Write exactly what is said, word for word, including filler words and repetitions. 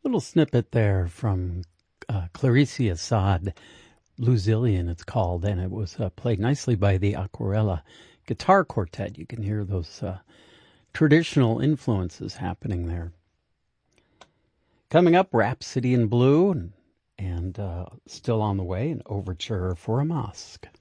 Little snippet there from uh, Clarice Assad, Blue Zillion it's called, and it was uh, played nicely by the Aquarella Guitar Quartet. You can hear those uh, traditional influences happening there. Coming up, Rhapsody in Blue, and, and uh, still on the way, an overture for a mosque.